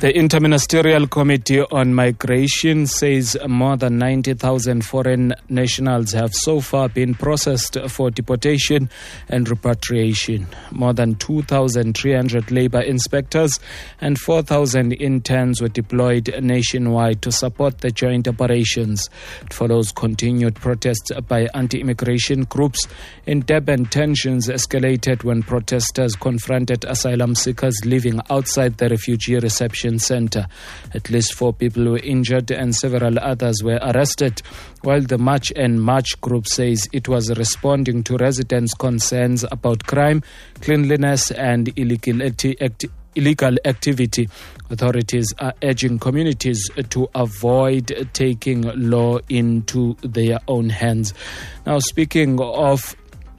The Interministerial Committee on Migration says more than 90,000 foreign nationals have so far been processed for deportation and repatriation. More than 2,300 labor inspectors and 4,000 interns were deployed nationwide to support the joint operations. It follows continued protests by anti-immigration groups. In Durban, tensions escalated when protesters confronted asylum seekers living outside the refugee reception center. At least 4 people were injured and several others were arrested, while the March and March group says it was responding to residents' concerns about crime, cleanliness and illegal activity. Authorities are urging communities to avoid taking law into their own hands. Now, speaking of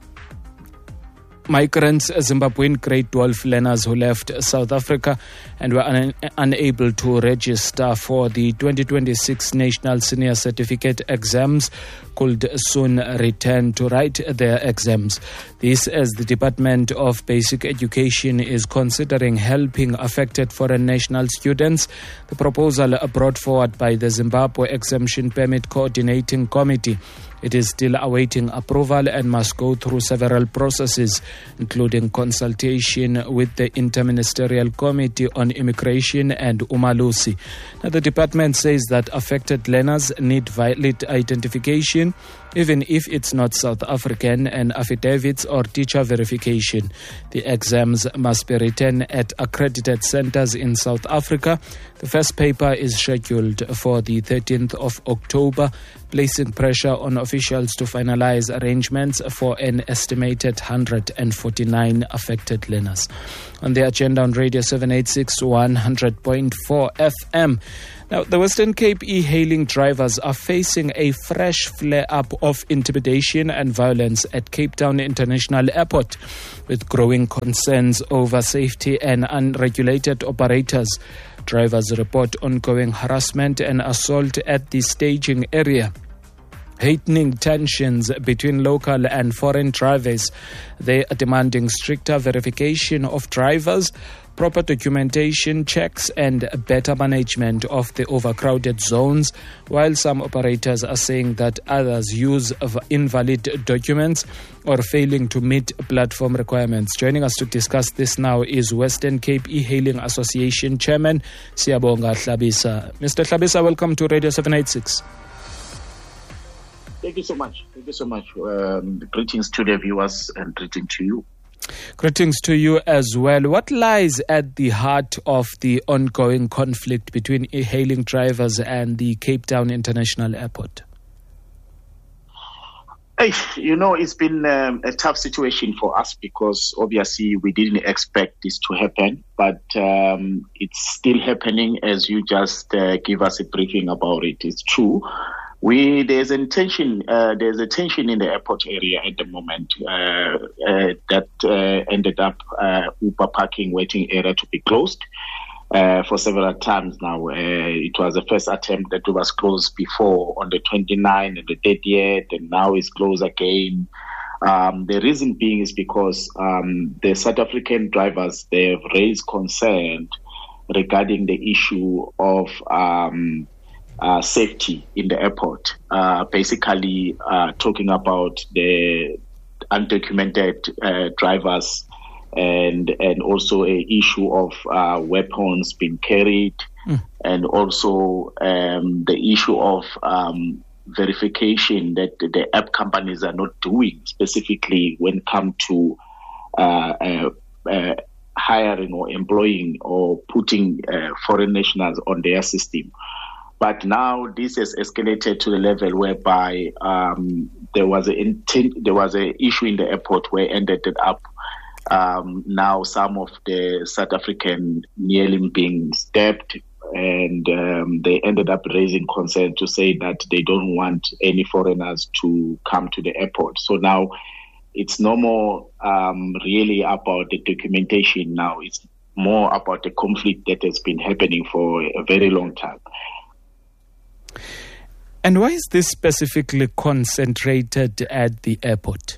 migrants, Zimbabwean grade 12 learners who left South Africa and were unable to register for the 2026 National Senior Certificate exams could soon return to write their exams. This as the Department of Basic Education is considering helping affected foreign national students. The proposal brought forward by the Zimbabwe Exemption Permit Coordinating Committee. It is still awaiting approval and must go through several processes, including consultation with the Interministerial Committee on Immigration and Umalusi. Now, the department says that affected learners need valid identification, even if it's not South African, and affidavits or teacher verification. The exams must be written at accredited centers in South Africa. The first paper is scheduled for the 13th of October, placing pressure on officials to finalize arrangements for an estimated 149 affected learners. On the agenda on Radio 786 100.4 FM. Now, the Western Cape e-hailing drivers are facing a fresh flare-up of intimidation and violence at Cape Town International Airport, with growing concerns over safety and unregulated operators. Drivers report ongoing harassment and assault at the staging area, heightening tensions between local and foreign drivers. They are demanding stricter verification of drivers, proper documentation checks and better management of the overcrowded zones, while some operators are saying that others use invalid documents or failing to meet platform requirements. Joining us to discuss this now is Western Cape E-Hailing Association Chairman Siyabonga Hlabisa. Mr. Hlabisa, welcome to Radio 786. Thank you so much. Thank you so much. Greetings to the viewers and greetings to you. Greetings to you as well. What lies at the heart of the ongoing conflict between e-hailing drivers and the Cape Town International Airport? It's been a tough situation for us because obviously we didn't expect this to happen, but it's still happening as you just give us a briefing about it. It's true. There's a tension in the airport area at the moment that ended up Uber parking waiting area to be closed for several times now. It was the first attempt that was closed before on the 29th and the 30th, and now it's closed again. The reason being is because the South African drivers, they have raised concern regarding the issue of safety in the airport, basically talking about the undocumented drivers and also a issue of weapons being carried, and also the issue of verification that the app companies are not doing, specifically when it comes to hiring or employing or putting foreign nationals on their system. But now this has escalated to the level whereby there was an issue in the airport where ended up now some of the South African nearly being stabbed, and they ended up raising concern to say that they don't want any foreigners to come to the airport. So now it's no more really about the documentation now. It's more about the conflict that has been happening for a very long time. And why is this specifically concentrated at the airport?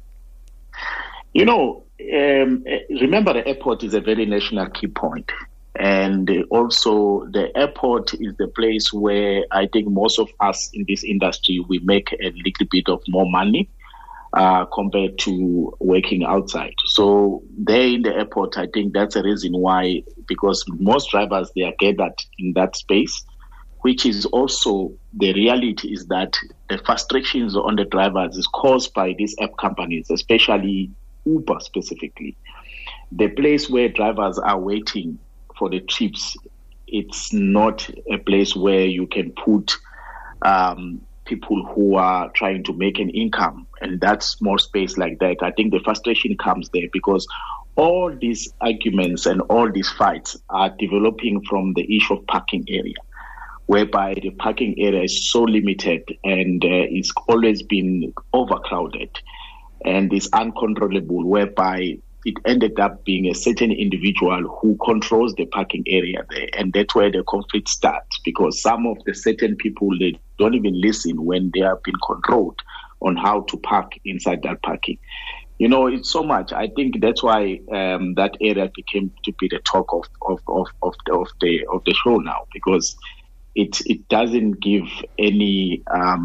Remember the airport is a very national key point. And also the airport is the place where I think most of us in this industry, we make a little bit of more money compared to working outside. So there in the airport, I think that's a reason why, because most drivers, they are gathered in that space, which is also the reality is that the frustrations on the drivers is caused by these app companies, especially Uber specifically. The place where drivers are waiting for the trips, it's not a place where you can put people who are trying to make an income, and that small space like that. I think the frustration comes there because all these arguments and all these fights are developing from the issue of parking area, whereby the parking area is so limited and it's always been overcrowded and is uncontrollable, whereby it ended up being a certain individual who controls the parking area there. And that's where the conflict starts, because some of the certain people, they don't even listen when they have been controlled on how to park inside that parking. You know, it's so much. I think that's why that area became to be the talk of the show now, because it doesn't give any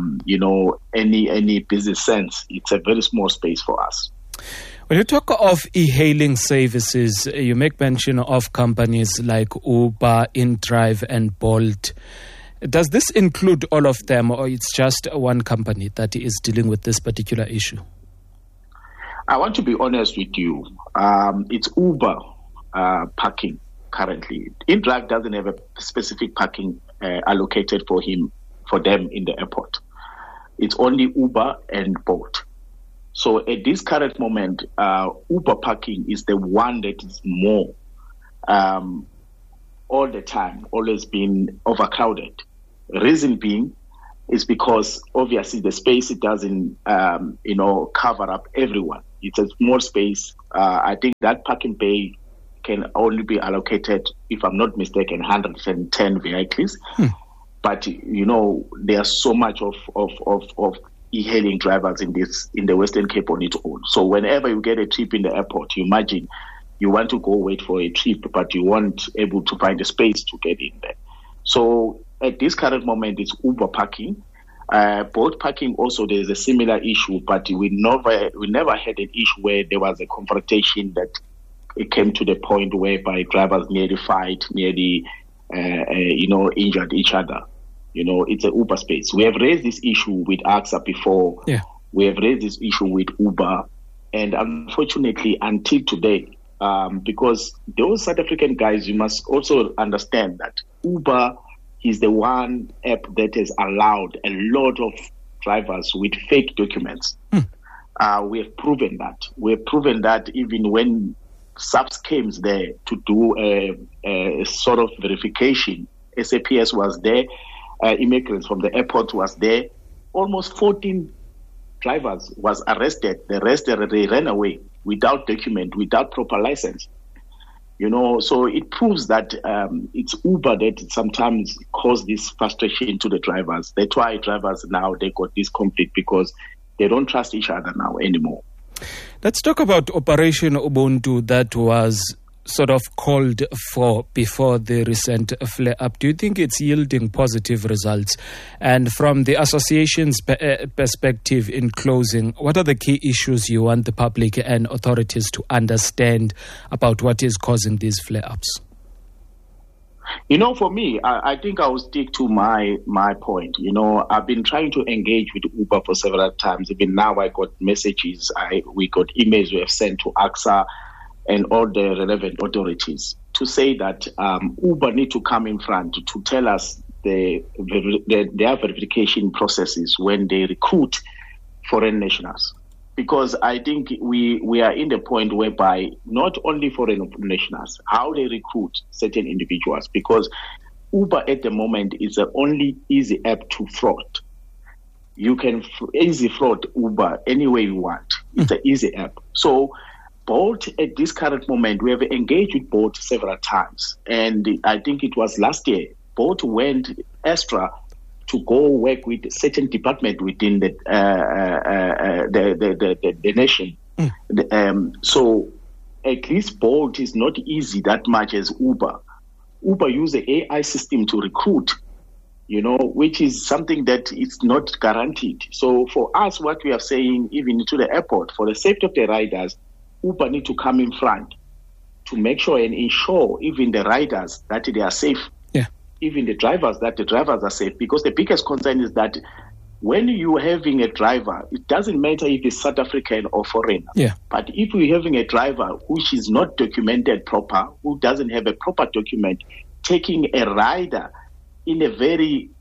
any business sense. It's a very small space for us. When you talk of e-hailing services, you make mention of companies like Uber, InDrive, and Bolt. Does this include all of them, or it's just one company that is dealing with this particular issue? I want to be honest with you. It's Uber parking currently. InDrive doesn't have a specific parking allocated for them in the airport. It's only Uber and Bolt. So at this current moment, Uber parking is the one that is more all the time, always been overcrowded. Reason being is because obviously the space, it doesn't, cover up everyone. It's a small space. I think that parking bay can only be allocated, if I'm not mistaken, 110 vehicles. But, there are so much of e-hailing drivers in the Western Cape on its own. So whenever you get a trip in the airport, you imagine you want to go wait for a trip, but you weren't able to find a space to get in there. So at this current moment, it's Uber parking. Bolt parking also, there's a similar issue, but we never had an issue where there was a confrontation that it came to the point whereby drivers nearly fight, nearly injured each other. It's an Uber space. We have raised this issue with AXA before. Yeah. We have raised this issue with Uber. And unfortunately, until today, because those South African guys, you must also understand that Uber is the one app that has allowed a lot of drivers with fake documents. We have proven that. We have proven that even when SAPS came there to do a sort of verification, SAPS was there. Immigrants from the airport was there. Almost 14 drivers was arrested. The rest, they ran away without document, without proper license. So it proves that it's Uber that sometimes cause this frustration to the drivers. That's why drivers now, they got this conflict, because they don't trust each other now anymore. Let's talk about Operation Ubuntu that was sort of called for before the recent flare-up. Do you think it's yielding positive results? And from the association's perspective, in closing, what are the key issues you want the public and authorities to understand about what is causing these flare-ups? For me, I think I will stick to my point. I've been trying to engage with Uber for several times. Even now, I got messages, we got emails we have sent to AXA and all the relevant authorities to say that Uber need to come in front to tell us their verification processes when they recruit foreign nationals. Because I think we are in the point whereby not only foreign nationals, how they recruit certain individuals, because Uber at the moment is the only easy app to fraud. You can easy fraud Uber any way you want. It's an easy app. So Bolt, at this current moment, we have engaged with Bolt several times. And I think it was last year, Bolt went extra to go work with a certain department within the nation. So at least Bolt is not easy that much as Uber. Uber use the AI system to recruit, which is something that is not guaranteed. So for us, what we are saying, even to the airport, for the safety of the riders, Uber need to come in front to make sure and ensure even the riders that they are safe. Yeah. Even the drivers, that the drivers are safe. Because the biggest concern is that when you're having a driver, it doesn't matter if it's South African or foreigner. Yeah. But if you're having a driver which is not documented proper, who doesn't have a proper document, taking a rider in a very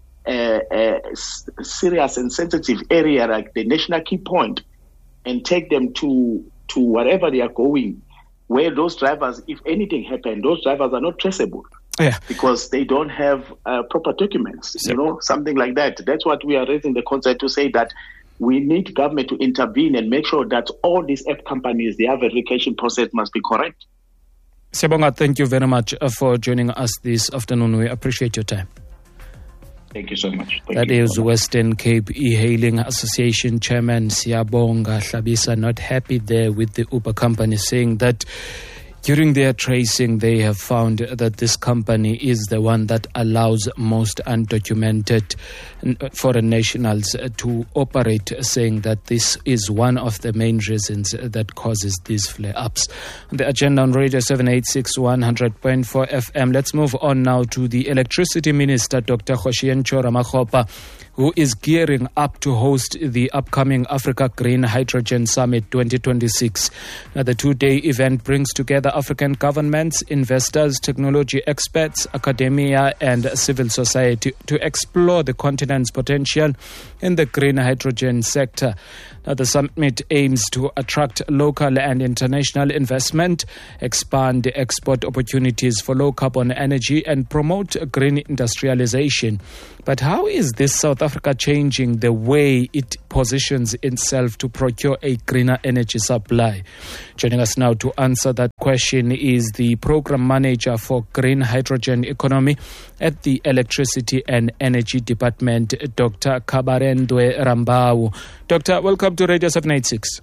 serious and sensitive area like the national key point and take them to wherever they are going, where those drivers, if anything happened, those drivers are not traceable. Yeah. Because they don't have proper documents, something like that. That's what we are raising the concern to say that we need government to intervene and make sure that all these app companies, their verification process must be correct. Siyabonga, thank you very much for joining us this afternoon. We appreciate your time. Thank you so much. That is Western Cape E-Hailing Association Chairman Siyabonga Hlabisa, not happy there with the Uber company, saying that during their tracing, they have found that this company is the one that allows most undocumented foreign nationals to operate, saying that this is one of the main reasons that causes these flare-ups. The agenda on Radio 786 100.4 FM. Let's move on now to the Electricity Minister, Dr. Kgosientsho Ramakgopa, who is gearing up to host the upcoming Africa Green Hydrogen Summit 2026. Now, the two-day event brings together African governments, investors, technology experts, academia, and civil society to explore the continent's potential in the green hydrogen sector. Now, the summit aims to attract local and international investment, expand export opportunities for low-carbon energy, and promote green industrialization. But how is this South Africa changing the way it positions itself to procure a greener energy supply? Joining us now to answer that question is the Program Manager for Green Hydrogen Economy at the Electricity and Energy Department, Dr. Kabarendwe Rambau. Doctor, welcome to Radio 786.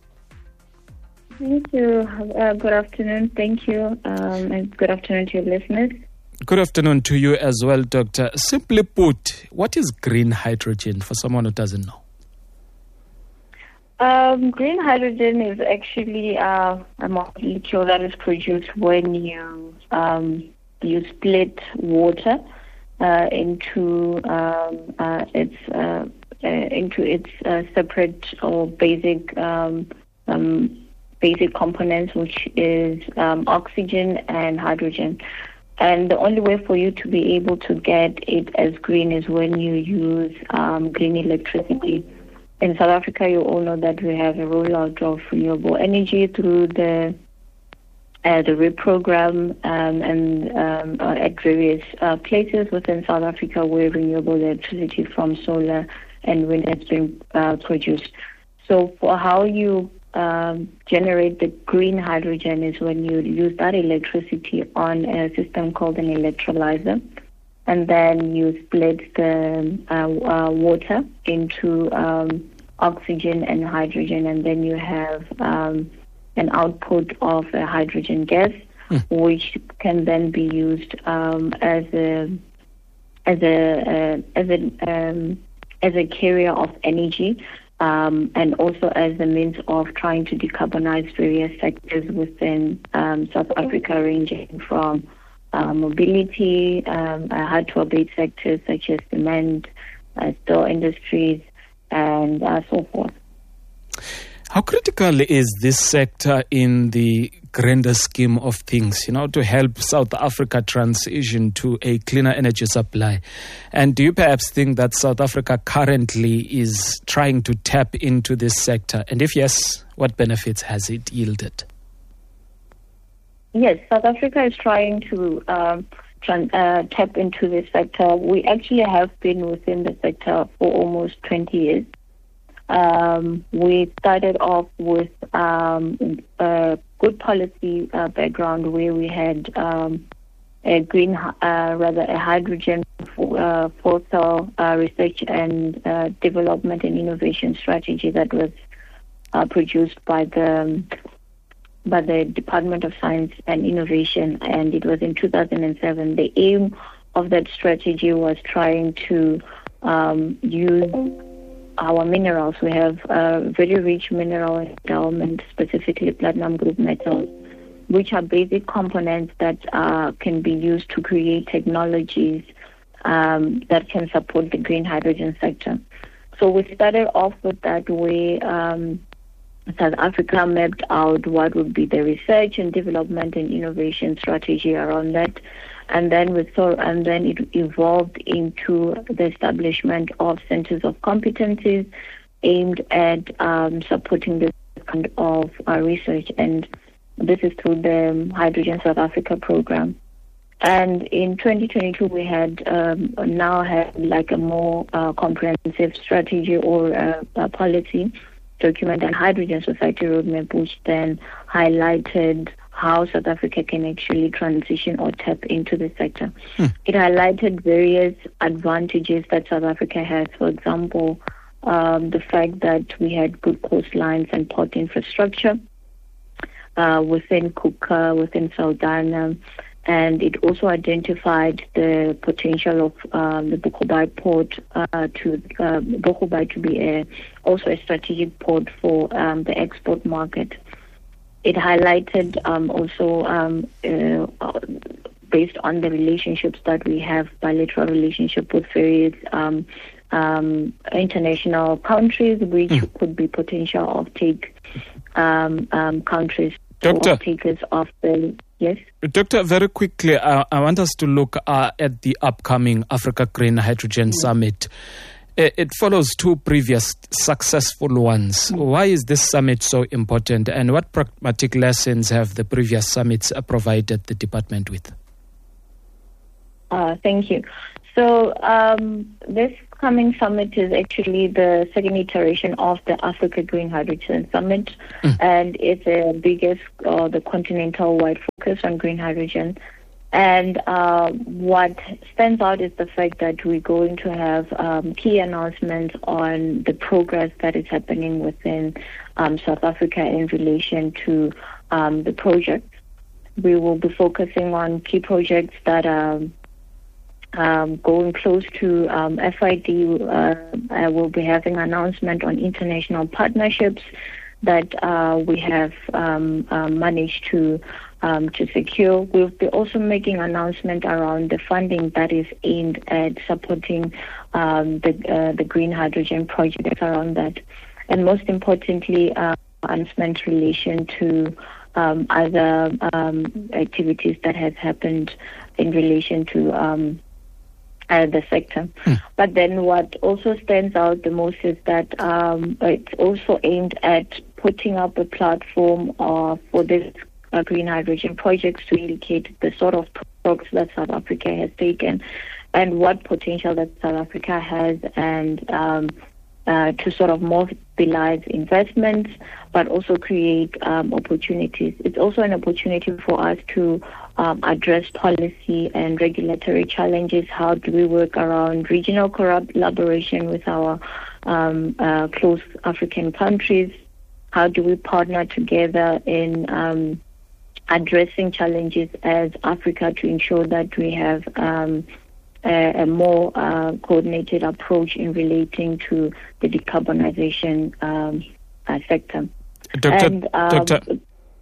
Thank you. Good afternoon. Thank you. And good afternoon to your listeners. Good afternoon to you as well, Doctor. Simply put, what is green hydrogen for someone who doesn't know? Green hydrogen is actually a molecule that is produced when you split water into its separate or basic components, which is oxygen and hydrogen. And the only way for you to be able to get it as green is when you use green electricity. In South Africa, you all know that we have a rollout of renewable energy through the REAP program and at various places within South Africa where renewable electricity from solar and wind has been produced. So for how you generate the green hydrogen is when you use that electricity on a system called an electrolyzer, and then you split the water into oxygen and hydrogen, and then you have an output of a hydrogen gas, which can then be used as a carrier of energy. And also as a means of trying to decarbonize various sectors within South Africa, ranging from mobility, hard-to-abate sectors such as cement, steel industries, and so forth. How critical is this sector in the grander scheme of things, to help South Africa transition to a cleaner energy supply? And do you perhaps think that South Africa currently is trying to tap into this sector? And if yes, what benefits has it yielded? Yes, South Africa is trying to tap into this sector. We actually have been within the sector for almost 20 years. We started off with a good policy background where we had a hydrogen fuel cell research and development and innovation strategy that was produced by the by the Department of Science and Innovation, and it was in 2007. The aim of that strategy was trying to use our minerals. We have a very rich mineral endowment, specifically platinum group metals, which are basic components that can be used to create technologies that can support the green hydrogen sector. So we started off with that way. South Africa mapped out what would be the research and development and innovation strategy around that. And then it evolved into the establishment of centers of competencies aimed at supporting this kind of research. And this is through the Hydrogen South Africa program. And in 2022, we had now had like a more comprehensive strategy or a policy document and Hydrogen Society Roadmap, which then highlighted how South Africa can actually transition or tap into the sector. It highlighted various advantages that South Africa has. For example, the fact that we had good coastlines and port infrastructure within Kruger, within Saldanha, and it also identified the potential of the Boegoebaai port to Boegoebaai to be also a strategic port for the export market. It highlighted also based on the relationships that we have, bilateral relationship with various international countries, which could be potential offtake countries. Doctor, takers of the yes. Doctor, very quickly, I want us to look at the upcoming Africa Green Hydrogen Summit. It follows two previous successful ones. Why is this summit so important, and what pragmatic lessons have the previous summits provided the department with? Thank you. So this coming summit is actually the second iteration of the Africa Green Hydrogen Summit, and it's the biggest, the continental-wide focus on green hydrogen. And what stands out is the fact that we're going to have key announcements on the progress that is happening within South Africa in relation to the project. We will be focusing on key projects that are going close to FID. We'll be having an announcement on international partnerships that we have managed to secure. We'll be also making an announcement around the funding that is aimed at supporting the green hydrogen projects around that. And most importantly, announcement in relation to other activities that has happened in relation to the sector. But then what also stands out the most is that it's also aimed at putting up a platform for this green hydrogen projects to indicate the sort of progress that South Africa has taken and what potential that South Africa has, and to sort of mobilize investments, but also create opportunities. It's also an opportunity for us to address policy and regulatory challenges. How do we work around regional collaboration with our close African countries? How do we partner together in addressing challenges as Africa to ensure that we have a more coordinated approach in relating to the decarbonization sector. Doctor,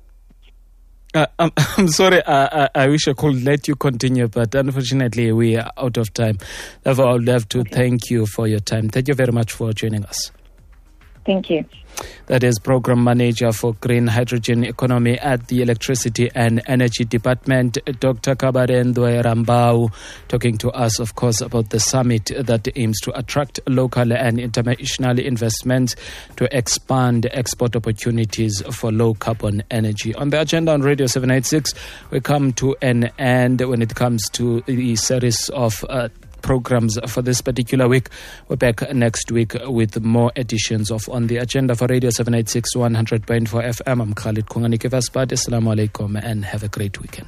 I'm sorry, I wish I could let you continue, but unfortunately we are out of time. Therefore, I would have to thank you for your time. Thank you very much for joining us. Thank you. That is Program Manager for Green Hydrogen Economy at the Electricity and Energy Department, Dr. Kabarendwe Rambau, talking to us, of course, about the summit that aims to attract local and international investments to expand export opportunities for low-carbon energy. On the agenda on Radio 786, we come to an end when it comes to the series of programs for this particular week. We're back next week with more editions of On the Agenda for Radio 786 100.4 FM. I'm Khalid Kunganike Vaspad. Assalamu alaikum and have a great weekend.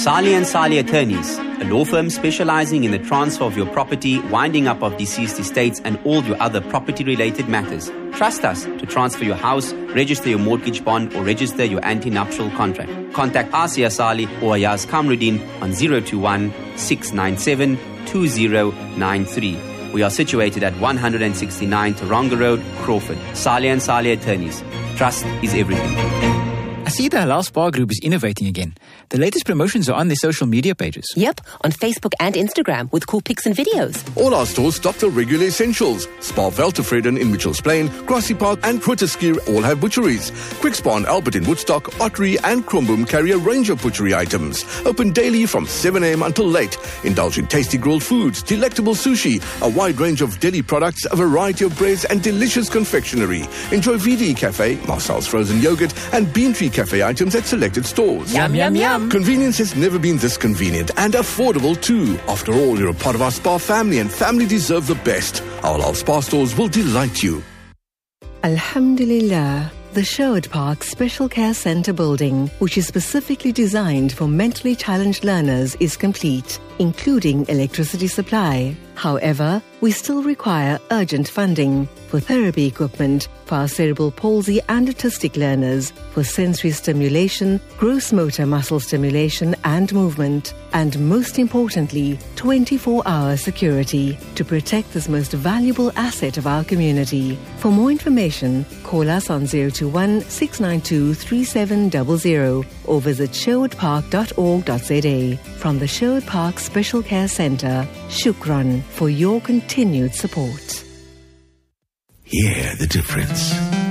Sali & Sali Attorneys, a law firm specializing in the transfer of your property, winding up of deceased estates, and all your other property-related matters. Trust us to transfer your house, register your mortgage bond, or register your anti-nuptial contract. Contact Asia Sali or Ayaz Kamruddin on 021 697 2093. We are situated at 169 Taronga Road, Crawford. Sali & Sali Attorneys. Trust is everything. I see the Halal Spa Group is innovating again. The latest promotions are on their social media pages. Yep, on Facebook and Instagram with cool pics and videos. All our stores stock the regular essentials. Spa Veltevreden in Mitchells Plain, Grassy Park and Grooteskier all have butcheries. Quick Spa and Albert in Woodstock, Ottery and Kromboom carry a range of butchery items. Open daily from 7 a.m. until late. Indulge in tasty grilled foods, delectable sushi, a wide range of deli products, a variety of breads and delicious confectionery. Enjoy VD Cafe, Marcel's frozen yogurt and Bean Tree Cafe items at selected stores. Yum, yum, yum. Convenience has never been this convenient and affordable too. After all, you're a part of our spa family and family deserve the best. Our Halal Spa stores will delight you. Alhamdulillah. The Sherwood Park Special Care Centre building, which is specifically designed for mentally challenged learners, is complete, including electricity supply. However, we still require urgent funding for therapy equipment for our cerebral palsy and autistic learners, for sensory stimulation, gross motor muscle stimulation and movement, and most importantly, 24-hour security to protect this most valuable asset of our community. For more information, call us on 021 692 3700 or visit sherwoodpark.org.za. From the Sherwood Park Special Care Centre, Shukran for your continued support. Hear the difference.